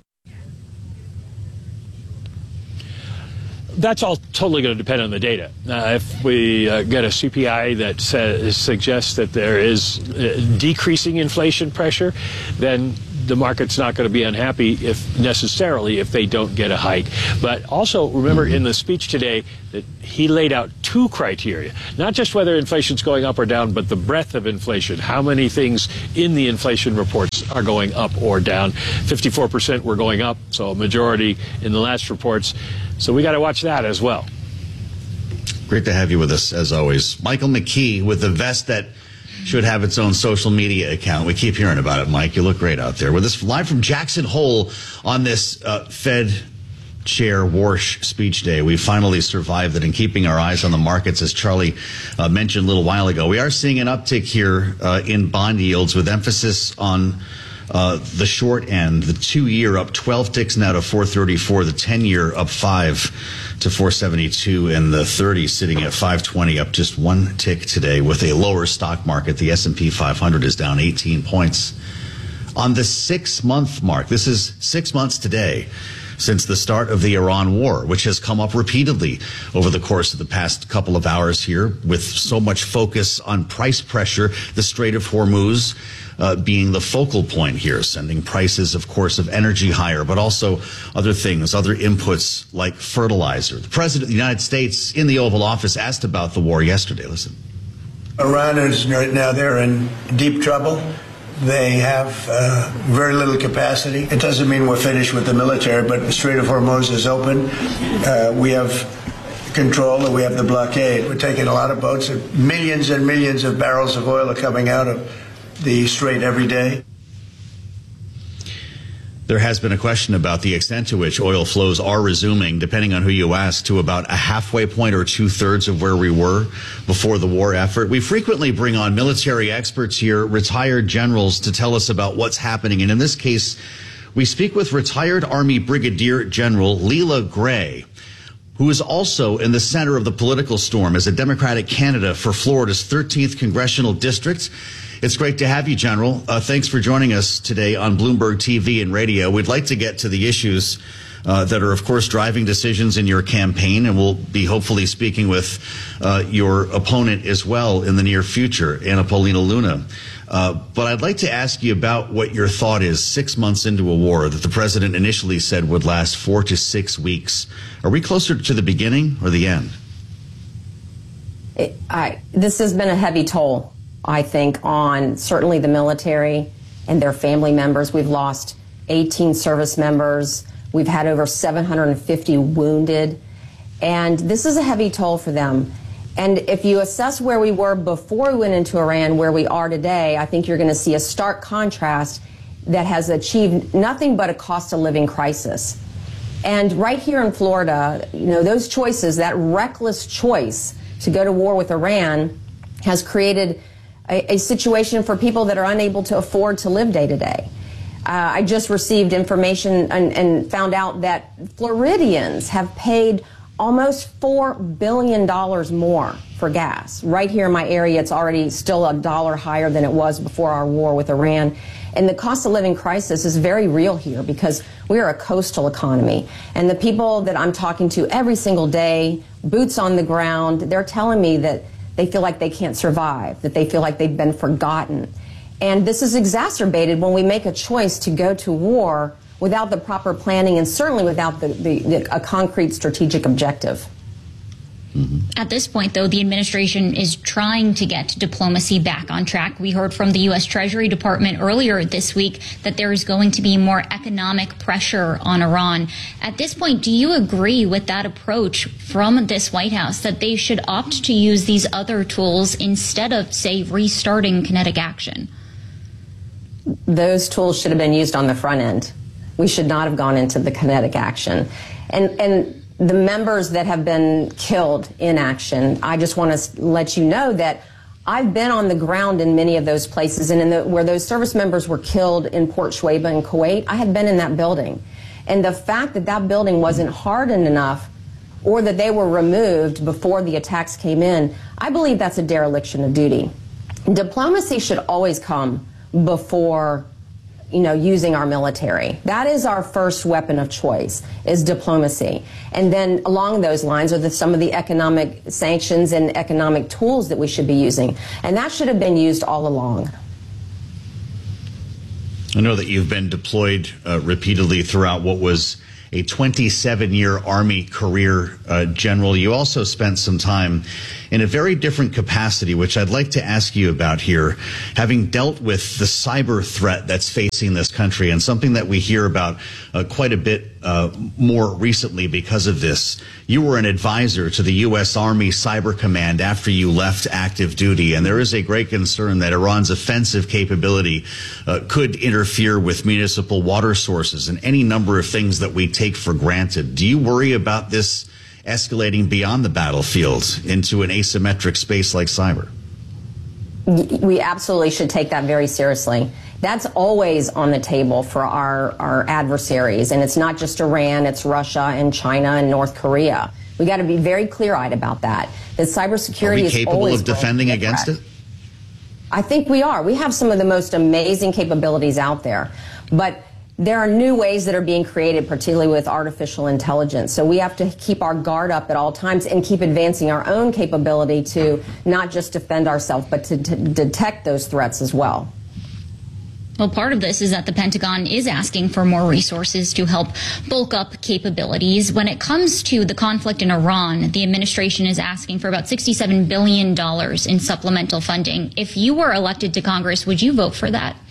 That's all totally going to depend on the data. If we get a CPI that suggests that there is decreasing inflation pressure, then the market's not going to be unhappy if they don't get a hike. But also remember in the speech today that he laid out two criteria, not just whether inflation's going up or down, but the breadth of inflation. How many things in the inflation reports are going up or down? 54% were going up, so a majority in the last reports. So we got to watch that as well. Great to have you with us, as always. Michael McKee with the vest that should have its own social media account. We keep hearing about it, Mike. You look great out there. With us live from Jackson Hole on this Fed Chair Warsh speech day. We finally survived it, and keeping our eyes on the markets, as Charlie mentioned a little while ago. We are seeing an uptick here in bond yields with emphasis on the short end. The 2-year up 12 ticks now to 434. The 10-year up 5 to 472, and the 30 sitting at 520, up just 1 tick today with a lower stock market. The S&P 500 is down 18 points. On the 6-month mark, this is 6 months today since the start of the Iran war, which has come up repeatedly over the course of the past couple of hours here, with so much focus on price pressure, the Strait of Hormuz being the focal point here, sending prices, of course, of energy higher, but also other things, other inputs like fertilizer. The President of the United States in the Oval Office asked about the war yesterday. Listen. Iran is right now, they're in deep trouble. They have very little capacity. It doesn't mean we're finished with the military, but the Strait of Hormuz is open. We have control, and we have the blockade. We're taking a lot of boats, and millions of barrels of oil are coming out of the strait every day. There has been a question about the extent to which oil flows are resuming, depending on who you ask, to about a halfway point or 2/3 of where we were before the war effort. We frequently bring on military experts here, retired generals, to tell us about what's happening. And in this case, we speak with retired Army Brigadier General Leela Gray, who is also in the center of the political storm as a Democratic candidate for Florida's 13th congressional district. It's great to have you, General. Thanks for joining us today on Bloomberg TV and radio. We'd like to get to the issues that are, of course, driving decisions in your campaign, and we'll be hopefully speaking with your opponent as well in the near future, Anna Paulina Luna. But I'd like to ask you about what your thought is 6 months into a war that the president initially said would last 4 to 6 weeks. Are we closer to the beginning or the end? This has been a heavy toll, I think, on certainly the military and their family members. We've lost 18 service members. We've had over 750 wounded. And this is a heavy toll for them. And if you assess where we were before we went into Iran, where we are today, I think you're going to see a stark contrast that has achieved nothing but a cost of living crisis. And right here in Florida, you know, those choices, that reckless choice to go to war with Iran has created a situation for people that are unable to afford to live day to day. I just received information and found out that Floridians have paid almost $4 billion more for gas. Right here in my area, it's already still $1 higher than it was before our war with Iran. And the cost of living crisis is very real here because we are a coastal economy. And the people that I'm talking to every single day, boots on the ground, they're telling me that they feel like they can't survive, that they feel like they've been forgotten. And this is exacerbated when we make a choice to go to war without the proper planning and certainly without a concrete strategic objective. At this point, though, the administration is trying to get diplomacy back on track. We heard from the U.S. Treasury Department earlier this week that there is going to be more economic pressure on Iran. At this point, do you agree with that approach from this White House, that they should opt to use these other tools instead of, say, restarting kinetic action? Those tools should have been used on the front end. We should not have gone into the kinetic action. And the members that have been killed in action, I just want to let you know that I've been on the ground in many of those places, and where those service members were killed in Port Shuaibah in Kuwait, I had been in that building. And the fact that that building wasn't hardened enough, or that they were removed before the attacks came in, I believe that's a dereliction of duty. Diplomacy should always come before using our military. That is our first weapon of choice, is diplomacy. And then along those lines are some of the economic sanctions and economic tools that we should be using. And that should have been used all along. I know that you've been deployed repeatedly throughout what was a 27-year Army career, General. You also spent some time in a very different capacity, which I'd like to ask you about here, having dealt with the cyber threat that's facing this country, and something that we hear about quite a bit more recently because of this. You were an advisor to the U.S. Army Cyber Command after you left active duty, and there is a great concern that Iran's offensive capability could interfere with municipal water sources and any number of things that we take for granted. Do you worry about this escalating beyond the battlefield into an asymmetric space like cyber? We absolutely should take that very seriously. That's always on the table for our adversaries. And it's not just Iran, it's Russia and China and North Korea. We got to be very clear-eyed about that. That cybersecurity is always capable of defending against it? I think we are. We have some of the most amazing capabilities out there. But there are new ways that are being created, particularly with artificial intelligence. So we have to keep our guard up at all times and keep advancing our own capability to not just defend ourselves, but to detect those threats as well. Well, part of this is that the Pentagon is asking for more resources to help bulk up capabilities. When it comes to the conflict in Iran, the administration is asking for about $67 billion in supplemental funding. If you were elected to Congress, would you vote for that?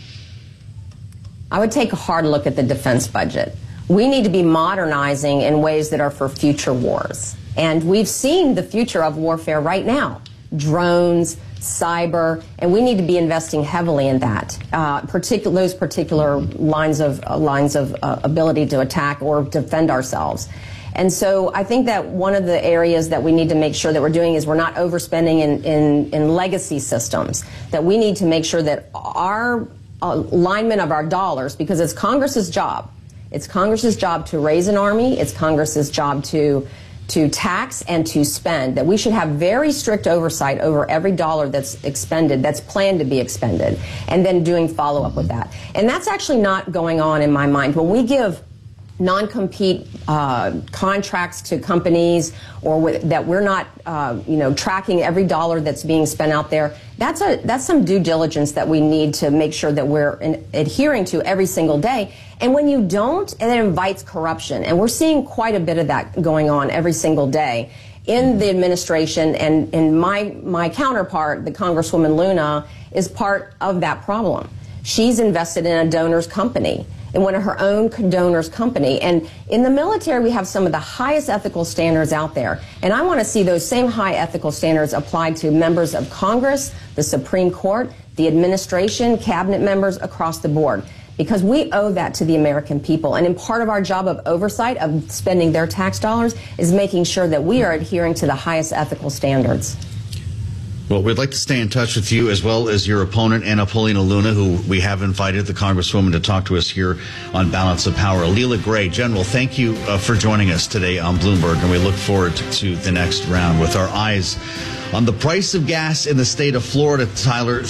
I would take a hard look at the defense budget. We need to be modernizing in ways that are for future wars. And we've seen the future of warfare right now. Drones, cyber, and we need to be investing heavily in that. Those particular lines of ability to attack or defend ourselves. And so I think that one of the areas that we need to make sure that we're doing is we're not overspending in legacy systems. That we need to make sure that our alignment of our dollars, because it's Congress's job. It's Congress's job to raise an army. It's Congress's job to tax and to spend. That we should have very strict oversight over every dollar that's expended, that's planned to be expended, and then doing follow-up with that. And that's actually not going on in my mind. When we give non-compete contracts to companies, or that we're not, tracking every dollar that's being spent out there. That's some due diligence that we need to make sure that we're adhering to every single day. And when you don't, it invites corruption, and we're seeing quite a bit of that going on every single day in the administration. And my counterpart, the Congresswoman Luna, is part of that problem. She's invested in a donor's company, in one of her own donors' company. And in the military, we have some of the highest ethical standards out there. And I want to see those same high ethical standards applied to members of Congress, the Supreme Court, the administration, cabinet members across the board. Because we owe that to the American people. And in part of our job of oversight of spending their tax dollars is making sure that we are adhering to the highest ethical standards. Well, we'd like to stay in touch with you, as well as your opponent, Anna Paulina Luna, who we have invited, the Congresswoman, to talk to us here on Balance of Power. Leela Gray, General, thank you for joining us today on Bloomberg, and we look forward to the next round with our eyes on the price of gas in the state of Florida, Tyler,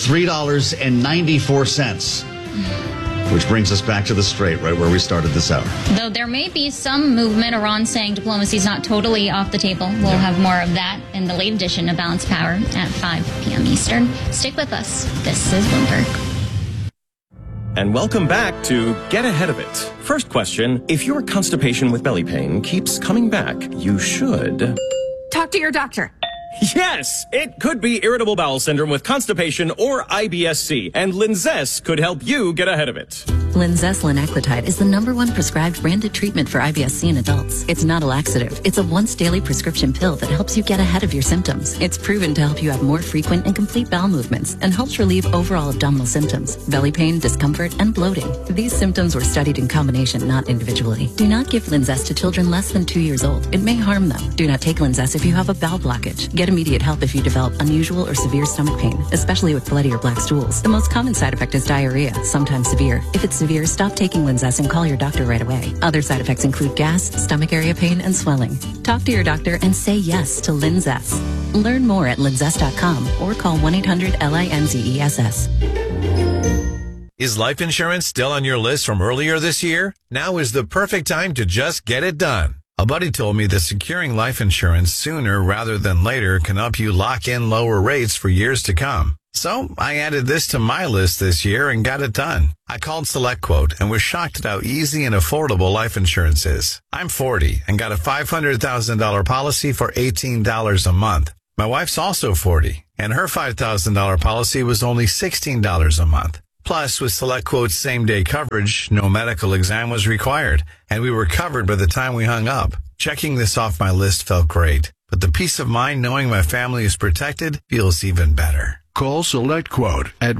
$3.94. Which brings us back to the straight, right where we started this hour. Though there may be some movement, Iran saying diplomacy is not totally off the table. We'll have more of that in the late edition of Balance Power at 5 p.m. Eastern. Stick with us. This is Bloomberg. And welcome back to Get Ahead of It. First question, if your constipation with belly pain keeps coming back, you should... Talk to your doctor. Yes, it could be irritable bowel syndrome with constipation or IBS-C, and Linzess could help you get ahead of it. Linzess linaclotide is the #1 prescribed branded treatment for IBS-C in adults. It's not a laxative. It's a once-daily prescription pill that helps you get ahead of your symptoms. It's proven to help you have more frequent and complete bowel movements and helps relieve overall abdominal symptoms, belly pain, discomfort, and bloating. These symptoms were studied in combination, not individually. Do not give Linzess to children less than 2 years old. It may harm them. Do not take Linzess if you have a bowel blockage. Get immediate help if you develop unusual or severe stomach pain, especially with bloody or black stools. The most common side effect is diarrhea, sometimes severe. If it's severe, stop taking Linzess and call your doctor right away. Other side effects include gas, stomach area pain, and swelling. Talk to your doctor and say yes to Linzess. Learn more at linzess.com or call 1-800-LINZESS. Is life insurance still on your list from earlier this year? Now is the perfect time to just get it done. A buddy told me that securing life insurance sooner rather than later can help you lock in lower rates for years to come. So I added this to my list this year and got it done. I called SelectQuote and was shocked at how easy and affordable life insurance is. I'm 40 and got a $500,000 policy for $18 a month. My wife's also 40 and her $5,000 policy was only $16 a month. Plus, with SelectQuote's same-day coverage, no medical exam was required, and we were covered by the time we hung up. Checking this off my list felt great, but the peace of mind knowing my family is protected feels even better. Call SelectQuote at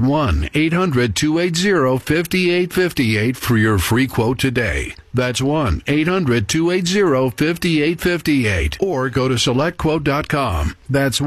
1-800-280-5858 for your free quote today. That's 1-800-280-5858. Or go to SelectQuote.com. That's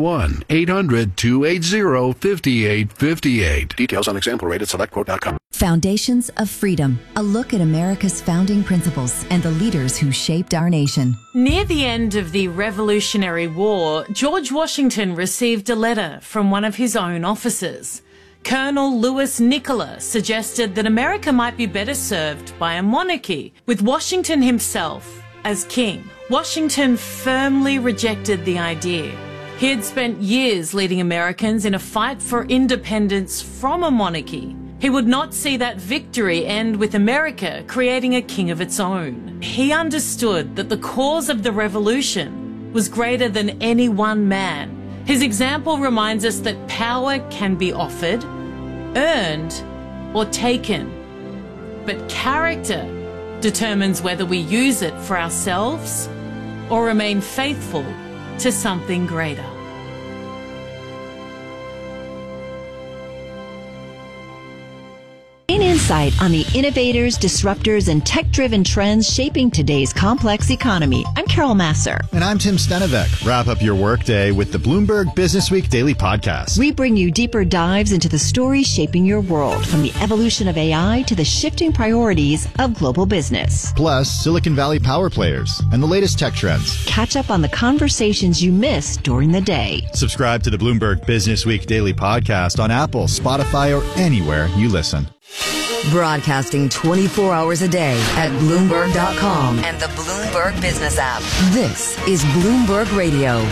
1-800-280-5858. Details on example rate at SelectQuote.com. Foundations of Freedom. A look at America's founding principles and the leaders who shaped our nation. Near the end of the Revolutionary War, George Washington received a letter from one of his own officers. Colonel Louis Nicola suggested that America might be better served by a monarchy, with Washington himself as king. Washington firmly rejected the idea. He had spent years leading Americans in a fight for independence from a monarchy. He would not see that victory end with America creating a king of its own. He understood that the cause of the revolution was greater than any one man. His example reminds us that power can be offered, earned, or taken. But character determines whether we use it for ourselves or remain faithful to something greater. Gain insight on the innovators, disruptors, and tech-driven trends shaping today's complex economy. I'm Carol Masser. And I'm Tim Stenevec. Wrap up your workday with the Bloomberg Businessweek Daily Podcast. We bring you deeper dives into the stories shaping your world, from the evolution of AI to the shifting priorities of global business. Plus, Silicon Valley power players and the latest tech trends. Catch up on the conversations you missed during the day. Subscribe to the Bloomberg Businessweek Daily Podcast on Apple, Spotify, or anywhere you listen. Broadcasting 24 hours a day at Bloomberg.com and the Bloomberg Business app. This is Bloomberg Radio.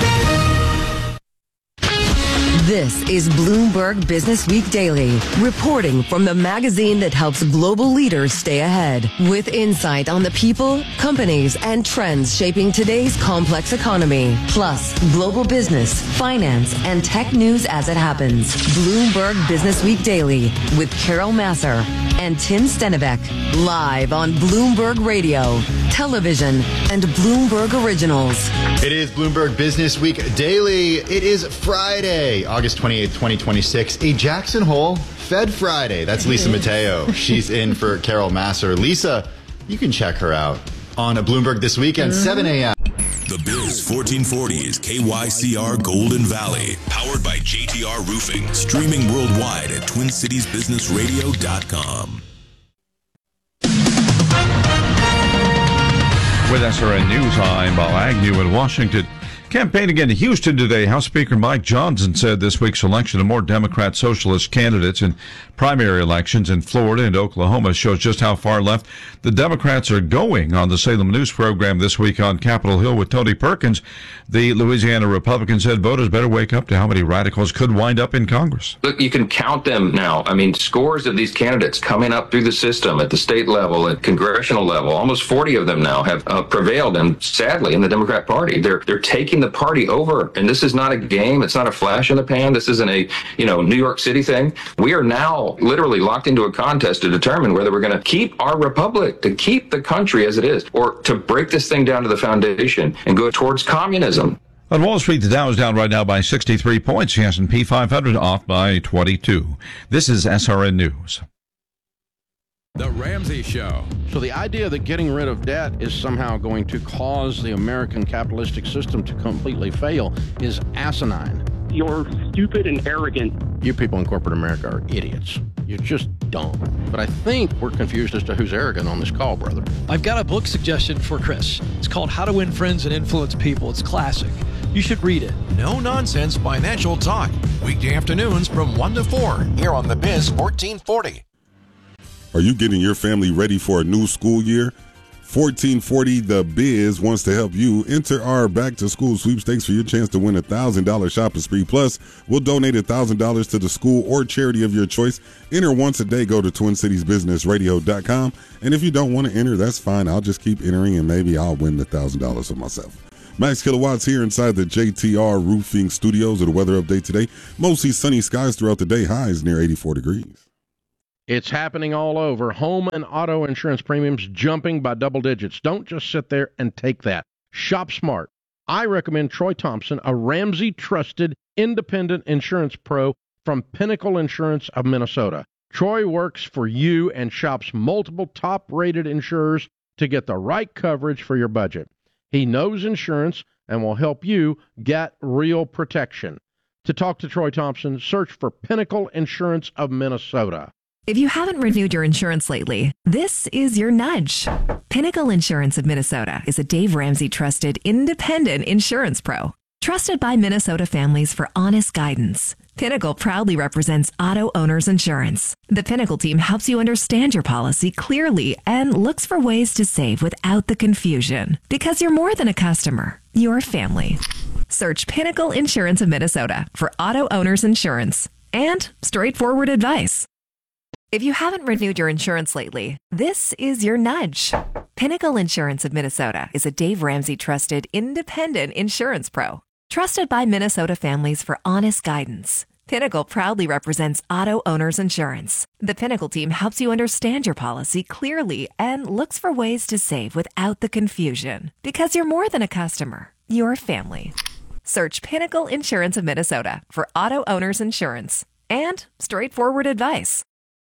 This is Bloomberg Business Week Daily, reporting from the magazine that helps global leaders stay ahead, with insight on the people, companies, and trends shaping today's complex economy, plus global business, finance, and tech news as it happens. Bloomberg Business Week Daily with Carol Masser and Tim Stenevec, live on Bloomberg Radio, television, and Bloomberg Originals. It is Bloomberg Business Week Daily. It is Friday, August 28th, 2026, a Jackson Hole Fed Friday. That's Lisa Mateo. She's in for Carol Masser. Lisa, you can check her out on a Bloomberg This Weekend, 7 a.m. The Biz 1440 is KYCR Golden Valley, powered by JTR Roofing, streaming worldwide at TwinCitiesBusinessRadio.com. With SRN News, I'm Bob Agnew in Washington. Campaigning in Houston today, House Speaker Mike Johnson said this week's election of more Democrat socialist candidates in primary elections in Florida and Oklahoma shows just how far left the Democrats are going. On the Salem News program this week on Capitol Hill with Tony Perkins, the Louisiana Republican said voters better wake up to how many radicals could wind up in Congress. Look, you can count them now. I mean, scores of these candidates coming up through the system at the state level, at congressional level. Almost 40 of them now have prevailed, and sadly, in the Democrat Party. They're taking taken the party over. And this is not a game. It's not a flash in the pan. This isn't a, New York City thing. We are now literally locked into a contest to determine whether we're going to keep our republic, to keep the country as it is, or to break this thing down to the foundation and go towards communism. On Wall Street, the Dow is down right now by 63 points. The S&P 500 off by 22. This is SRN News. The Ramsey Show. So the idea that getting rid of debt is somehow going to cause the American capitalistic system to completely fail is asinine. You're stupid and arrogant. You people in corporate America are idiots. You're just dumb. But I think we're confused as to who's arrogant on this call, brother. I've got a book suggestion for Chris. It's called How to Win Friends and Influence People. It's classic. You should read it. No-nonsense financial talk. Weekday afternoons from 1 to 4 here on The Biz 1440. Are you getting your family ready for a new school year? 1440 The Biz wants to help you. Enter our back-to-school sweepstakes for your chance to win a $1,000 shopping spree. Plus, we'll donate $1,000 to the school or charity of your choice. Enter once a day. Go to TwinCitiesBusinessRadio.com. And if you don't want to enter, that's fine. I'll just keep entering, and maybe I'll win the $1,000 for myself. Max Kilowatts here inside the JTR Roofing Studios with a weather update today. Mostly sunny skies throughout the day. Highs near 84 degrees. It's happening all over. Home and auto insurance premiums jumping by double digits. Don't just sit there and take that. Shop smart. I recommend Troy Thompson, a Ramsey trusted independent insurance pro from Pinnacle Insurance of Minnesota. Troy works for you and shops multiple top-rated insurers to get the right coverage for your budget. He knows insurance and will help you get real protection. To talk to Troy Thompson, search for Pinnacle Insurance of Minnesota. If you haven't renewed your insurance lately, this is your nudge. Pinnacle Insurance of Minnesota is a Dave Ramsey trusted independent insurance pro. Trusted by Minnesota families for honest guidance. Pinnacle proudly represents auto owners insurance. The Pinnacle team helps you understand your policy clearly and looks for ways to save without the confusion. Because you're more than a customer, you're a family. Search Pinnacle Insurance of Minnesota for auto owners insurance and straightforward advice. If you haven't renewed your insurance lately, this is your nudge. Pinnacle Insurance of Minnesota is a Dave Ramsey trusted independent insurance pro. Trusted by Minnesota families for honest guidance. Pinnacle proudly represents auto owners insurance. The Pinnacle team helps you understand your policy clearly and looks for ways to save without the confusion. Because you're more than a customer, you're a family. Search Pinnacle Insurance of Minnesota for auto owners insurance and straightforward advice.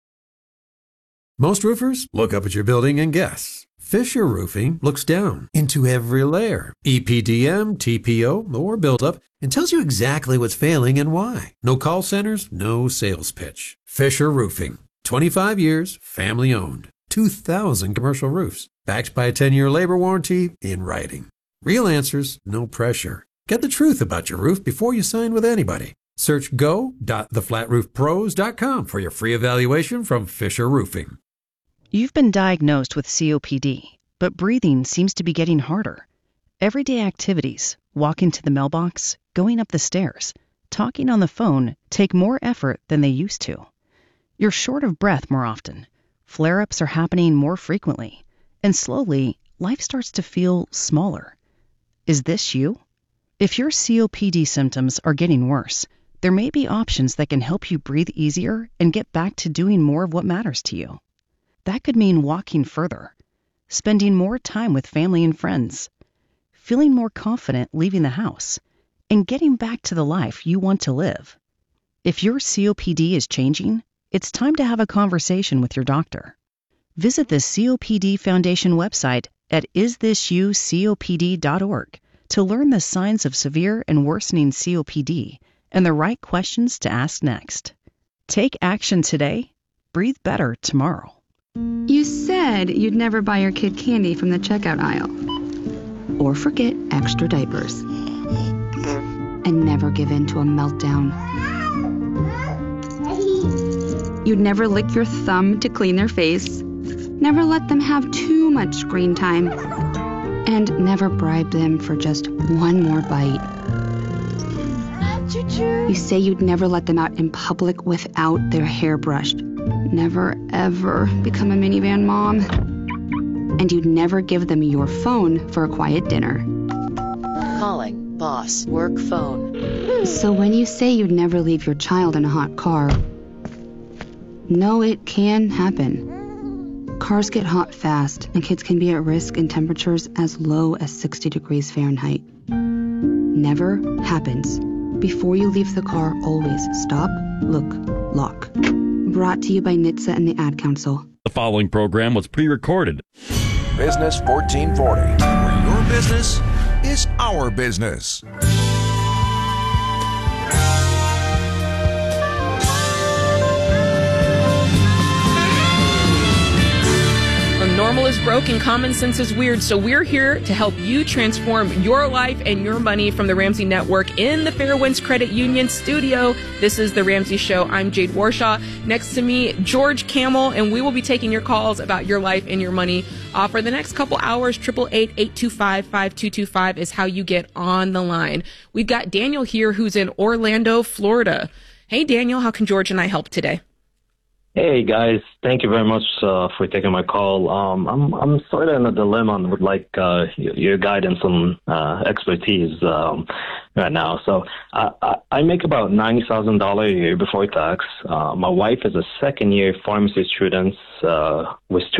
Most roofers look up at your building and guess. Fisher Roofing looks down into every layer, EPDM, TPO, or buildup, and tells you exactly what's failing and why. No call centers, no sales pitch. Fisher Roofing, 25 years, family owned, 2,000 commercial roofs, backed by a 10-year labor warranty in writing. Real answers, no pressure. Get the truth about your roof before you sign with anybody. Search go.theflatroofpros.com for your free evaluation from Fisher Roofing. You've been diagnosed with COPD, but breathing seems to be getting harder. Everyday activities, walking to the mailbox, going up the stairs, talking on the phone take more effort than they used to. You're short of breath more often. Flare-ups are happening more frequently. And slowly, life starts to feel smaller. Is this you? If your COPD symptoms are getting worse, there may be options that can help you breathe easier and get back to doing more of what matters to you. That could mean walking further, spending more time with family and friends, feeling more confident leaving the house, and getting back to the life you want to live. If your COPD is changing, it's time to have a conversation with your doctor. Visit the COPD Foundation website at isthisyoucopd.org to learn the signs of severe and worsening COPD and the right questions to ask next. Take action today. Breathe better tomorrow. You said you'd never buy your kid candy from the checkout aisle. Or forget extra diapers. And never give in to a meltdown. You'd never lick your thumb to clean their face. Never let them have too much screen time. And never bribe them for just one more bite. You say you'd never let them out in public without their hair brushed. Never, ever become a minivan mom. And you'd never give them your phone for a quiet dinner. Calling Boss work phone. So when you say you'd never leave your child in a hot car, no, it can happen. Cars get hot fast, and kids can be at risk in temperatures as low as 60 degrees Fahrenheit. Never happens. Before you leave the car, always stop, look, lock. Brought to you by NHTSA and the Ad Council. The following program was pre-recorded. Business 1440, where your business is our business. Normal is broke and common sense is weird, so we're here to help you transform your life and your money from the Ramsey Network in the Fairwinds Credit Union studio. This is The Ramsey Show. I'm Jade Warshaw. Next to me, George Camel, and we will be taking your calls about your life and your money for the next couple hours. 888-825-5225 is how you get on the line. We've got Daniel here who's in Orlando, Florida. Hey, Daniel, how can George and I help today? Hey guys, thank you very much for taking my call. I'm sort of in a dilemma and would like your guidance and expertise right now. So I make about $90,000 a year before tax. My wife is a second-year pharmacy student with